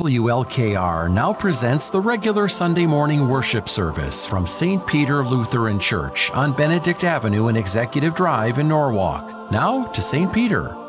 WLKR now presents the regular Sunday morning worship service from St. Peter Lutheran Church on Benedict Avenue and Executive Drive in Norwalk. Now to St. Peter.